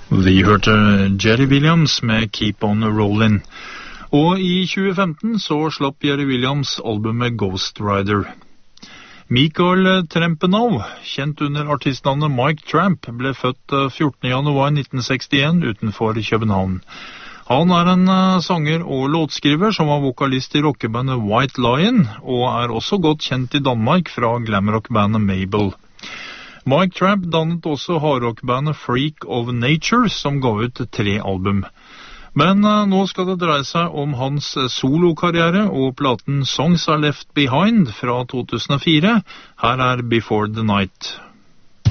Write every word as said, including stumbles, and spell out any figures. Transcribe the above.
Vi hørte Jerry Williams med Keep on Rollin'. Og i tjue femten så slapp Jerry Williams albumet Ghost Rider. Michael Trempenau, kjent under artistnavnet Mike Tramp, ble født fjortende januar nitten sekstien utenfor København. Han er en sanger og låtskriver som var vokalist i rockebandet White Lion, og er også godt kjent i Danmark fra glamrockbandet Mabel. Mike Tramp dannet også hardrockbandet Freak of Nature, som ga ut tre album. Men uh, nå skal det dreie seg om hans solokarriere og platen Songs Are Left Behind fra to tusen og fire. Her er Before the Night.